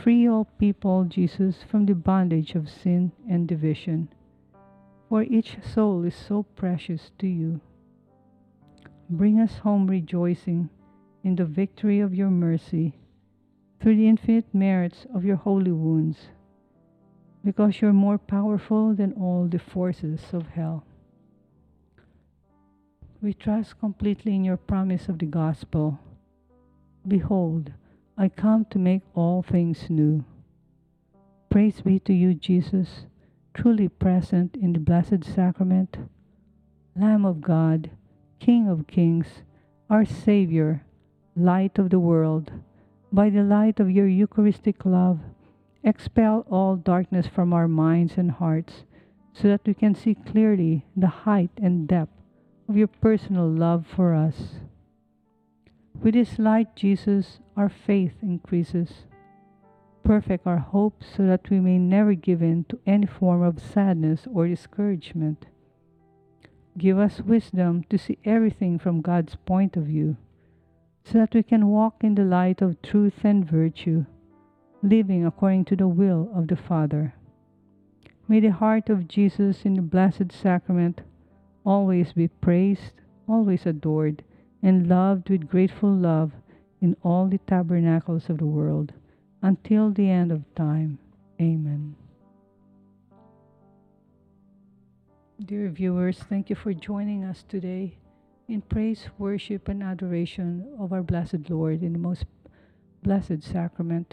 Free all people, Jesus, from the bondage of sin and division, for each soul is so precious to you. Bring us home rejoicing in the victory of your mercy, through the infinite merits of your holy wounds, because you're more powerful than all the forces of hell. We trust completely in your promise of the gospel. Behold, I come to make all things new. Praise be to you, Jesus, truly present in the Blessed Sacrament, Lamb of God, King of kings, our Savior, Light of the world. By the light of your Eucharistic love, expel all darkness from our minds and hearts, so that we can see clearly the height and depth of your personal love for us. With this light, Jesus, our faith increases. Perfect our hope so that we may never give in to any form of sadness or discouragement. Give us wisdom to see everything from God's point of view, so that we can walk in the light of truth and virtue, living according to the will of the Father. May the heart of Jesus in the Blessed Sacrament always be praised, always adored, and loved with grateful love in all the tabernacles of the world, until the end of time. Amen. Dear viewers, thank you for joining us today in praise, worship, and adoration of our blessed Lord in the most blessed sacrament.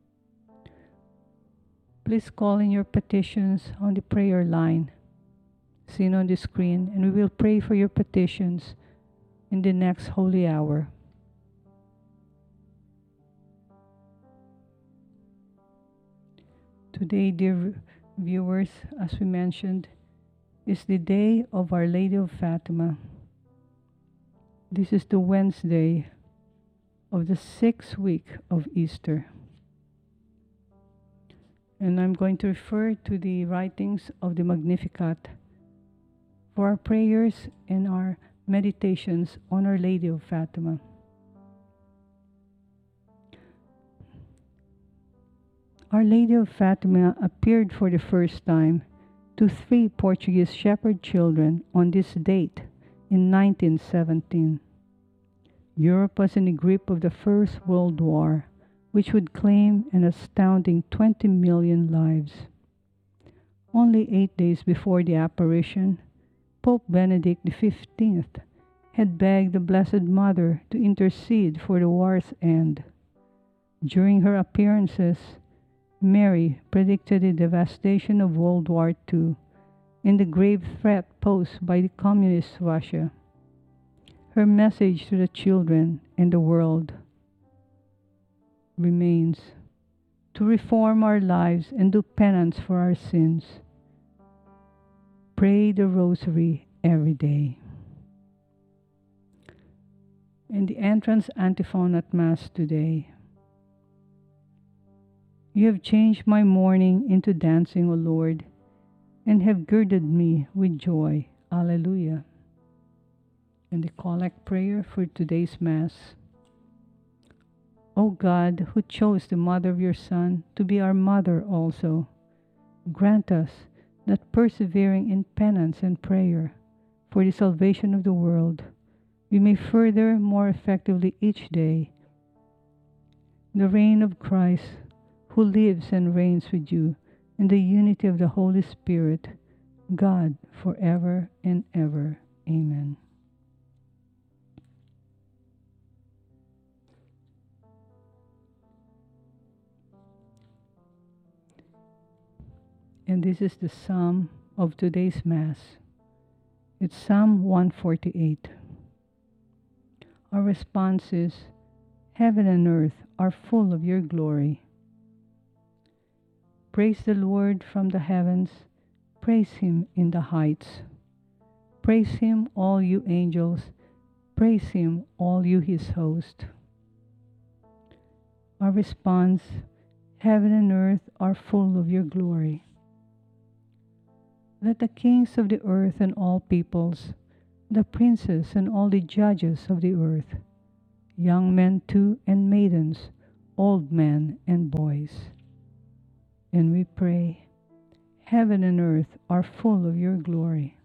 Please call in your petitions on the prayer line seen on the screen, and we will pray for your petitions in the next holy hour. Today, dear viewers, as we mentioned, is the day of Our Lady of Fatima. This is the Wednesday of the 6th week of Easter. And I'm going to refer to the writings of the Magnificat for our prayers and our meditations on Our Lady of Fatima. Our Lady of Fatima appeared for the first time to 3 Portuguese shepherd children on this date in 1917. Europe was in the grip of the First World War, which would claim an astounding 20 million lives. Only 8 days before the apparition, Pope Benedict XV had begged the Blessed Mother to intercede for the war's end. During her appearances, Mary predicted the devastation of World War II and the grave threat posed by the communist Russia. Her message to the children and the world remains to reform our lives and do penance for our sins. Pray the Rosary every day. In the entrance antiphon at Mass today, you have changed my mourning into dancing, O Lord, and have girded me with joy. Alleluia. And the collect prayer for today's Mass. O God, who chose the mother of your Son to be our mother also, grant us that persevering in penance and prayer for the salvation of the world, we may further more effectively each day the reign of Christ, who lives and reigns with you in the unity of the Holy Spirit, God, forever and ever. Amen. And this is the psalm of today's Mass. It's Psalm 148. Our response is, Heaven and earth are full of your glory. Praise the Lord from the heavens. Praise him in the heights. Praise him, all you angels. Praise him, all you his host. Our response, Heaven and earth are full of your glory. Let the kings of the earth and all peoples, the princes and all the judges of the earth, young men too and maidens, old men and boys, And we pray, heaven and earth are full of your glory.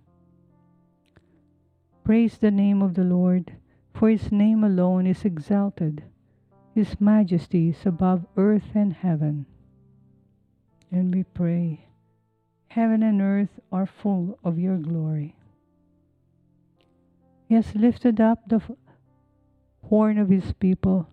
Praise the name of the Lord, for his name alone is exalted. His majesty is above earth and heaven. And we pray, heaven and earth are full of your glory. He has lifted up the horn of his people.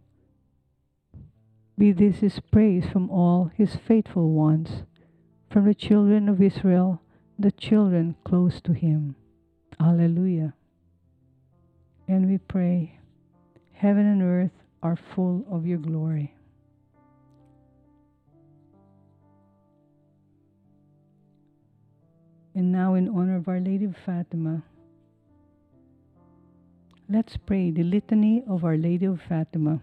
Be this his praise from all his faithful ones, from the children of Israel, the children close to him. Alleluia. And we pray, heaven and earth are full of your glory. And now, in honor of Our Lady of Fatima, let's pray the litany of Our Lady of Fatima.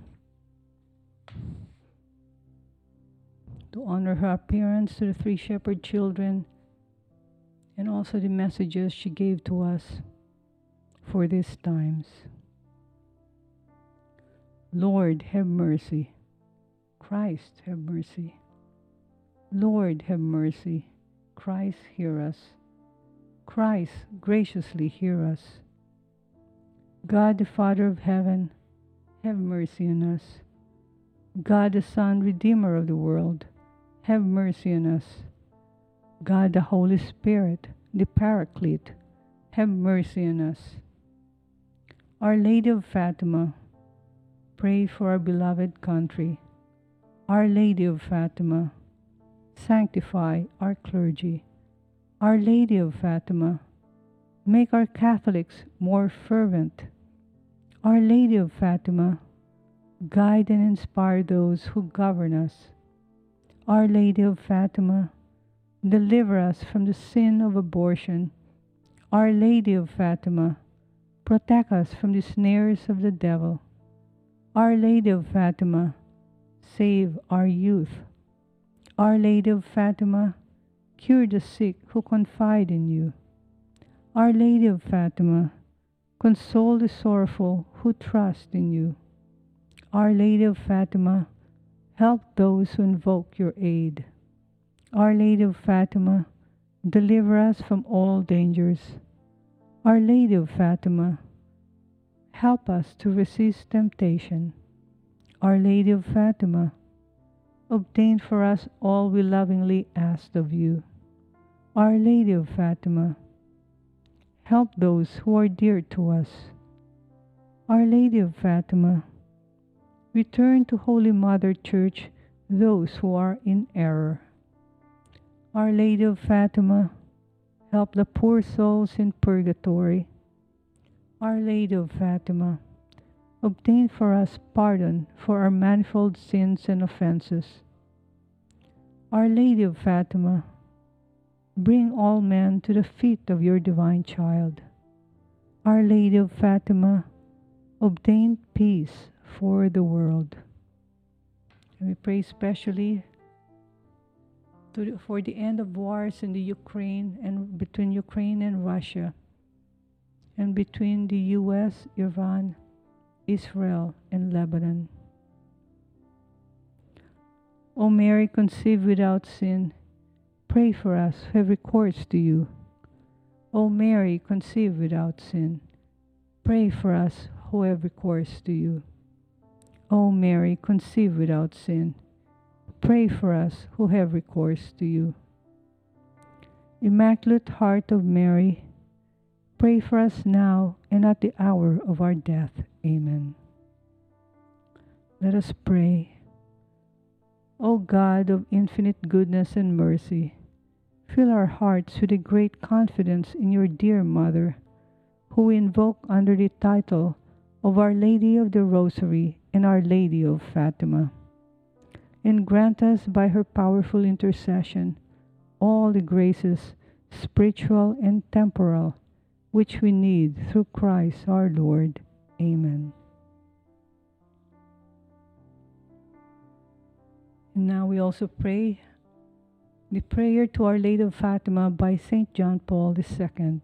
To honor her appearance to the three shepherd children, and also the messages she gave to us for these times. Lord, have mercy. Christ, have mercy. Lord, have mercy. Christ, hear us. Christ, graciously hear us. God, the Father of heaven, have mercy on us. God, the Son, Redeemer of the world, have mercy on us. God, the Holy Spirit, the Paraclete, have mercy on us. Our Lady of Fatima, pray for our beloved country. Our Lady of Fatima, sanctify our clergy. Our Lady of Fatima, make our Catholics more fervent. Our Lady of Fatima, guide and inspire those who govern us. Our Lady of Fatima, deliver us from the sin of abortion. Our Lady of Fatima, protect us from the snares of the devil. Our Lady of Fatima, save our youth. Our Lady of Fatima, cure the sick who confide in you. Our Lady of Fatima, console the sorrowful who trust in you. Our Lady of Fatima, help those who invoke your aid. Our Lady of Fatima, deliver us from all dangers. Our Lady of Fatima, help us to resist temptation. Our Lady of Fatima, obtain for us all we lovingly ask of you. Our Lady of Fatima, help those who are dear to us. Our Lady of Fatima, return to Holy Mother Church those who are in error. Our Lady of Fatima, help the poor souls in purgatory. Our Lady of Fatima, obtain for us pardon for our manifold sins and offenses. Our Lady of Fatima, bring all men to the feet of your divine child. Our Lady of Fatima, obtain peace for the world. And we pray especially for the end of wars in the Ukraine and between Ukraine and Russia, and between the U.S., Iran, Israel, and Lebanon. O Mary, conceived without sin, pray for us who have recourse to you. O Mary, conceived without sin, pray for us who have recourse to you. O Mary, conceived without sin, pray for us who have recourse to you. Immaculate Heart of Mary, pray for us now and at the hour of our death. Amen. Let us pray. O God of infinite goodness and mercy, fill our hearts with a great confidence in your dear Mother, who we invoke under the title of Our Lady of the Rosary and Our Lady of Fatima, and grant us by her powerful intercession all the graces, spiritual and temporal, which we need through Christ our Lord. Amen. And now we also pray the prayer to Our Lady of Fatima by St. John Paul II.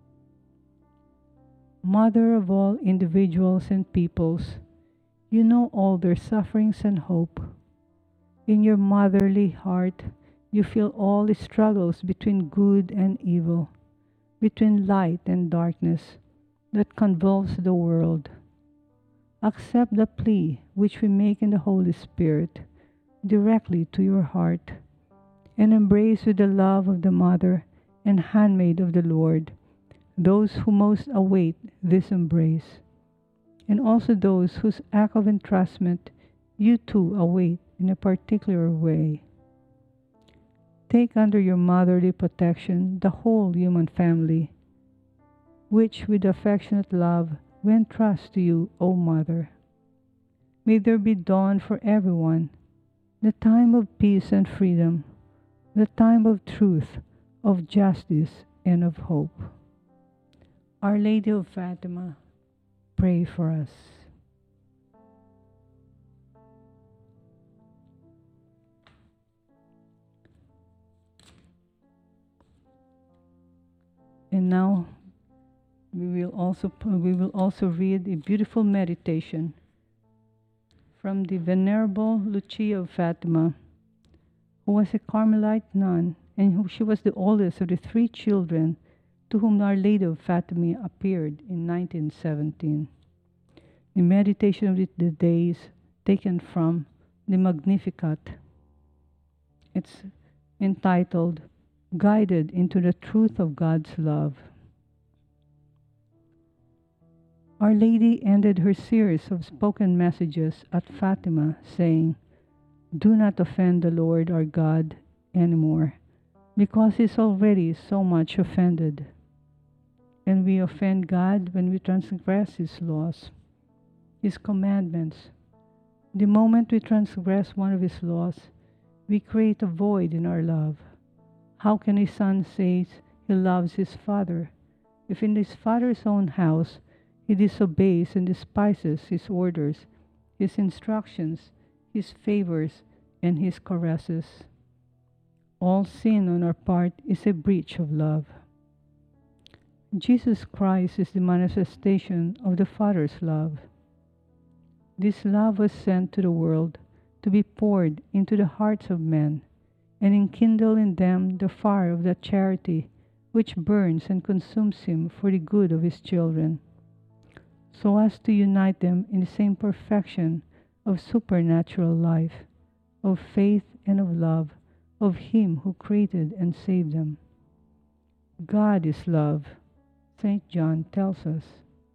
Mother of all individuals and peoples, you know all their sufferings and hope. In your motherly heart, You feel all the struggles between good and evil, between light and darkness that convulse the world. Accept the plea which we make in the Holy Spirit directly to your heart, and embrace with the love of the Mother and handmaid of the Lord those who most await this embrace, and also those whose act of entrustment you too await in a particular way. Take under your motherly protection the whole human family, which with affectionate love we entrust to you, O Mother. May there be dawn for everyone, the time of peace and freedom, the time of truth, of justice, and of hope. Our Lady of Fatima, pray for us. And now we will also read a beautiful meditation from the Venerable Lucia of Fatima, who was a Carmelite nun, and she was the oldest of the three children to whom Our Lady of Fatima appeared in 1917. The meditation of the day is taken from the Magnificat. It's entitled, Guided into the Truth of God's Love. Our Lady ended her series of spoken messages at Fatima, saying, Do not offend the Lord our God anymore, because He is already so much offended. And we offend God when we transgress His laws, His commandments. The moment we transgress one of His laws, we create a void in our love. How can a son say he loves his father if in his father's own house he disobeys and despises his orders, his instructions, his favors, and his caresses? All sin on our part is a breach of love. Jesus Christ is the manifestation of the Father's love. This love was sent to the world to be poured into the hearts of men and enkindle in them the fire of that charity which burns and consumes Him for the good of His children, so as to unite them in the same perfection of supernatural life, of faith and of love, of Him who created and saved them. God is love, St. John tells us.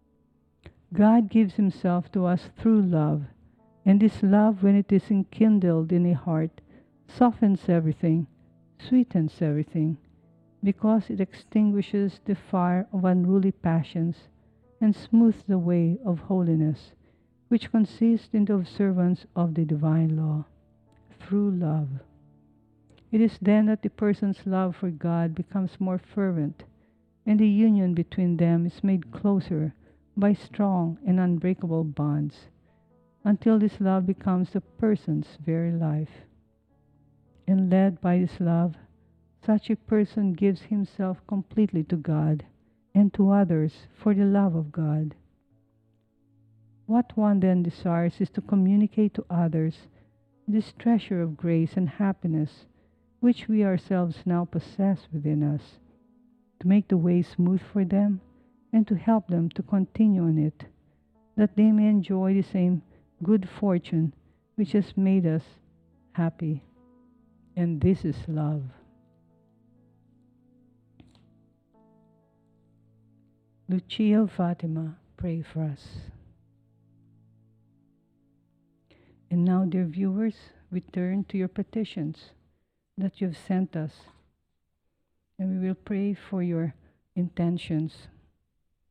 God gives Himself to us through love, and this love, when it is enkindled in a heart, softens everything, sweetens everything, because it extinguishes the fire of unruly passions and smooths the way of holiness, which consists in the observance of the divine law, through love. It is then that the person's love for God becomes more fervent, and the union between them is made closer by strong and unbreakable bonds, until this love becomes the person's very life. And led by this love, such a person gives himself completely to God and to others for the love of God. What one then desires is to communicate to others this treasure of grace and happiness which we ourselves now possess within us, to make the way smooth for them and to help them to continue on it, that they may enjoy the same good fortune which has made us happy. And this is love. Lucia of Fatima, pray for us. And now, dear viewers, we turn to your petitions that you've sent us, and we will pray for your intentions.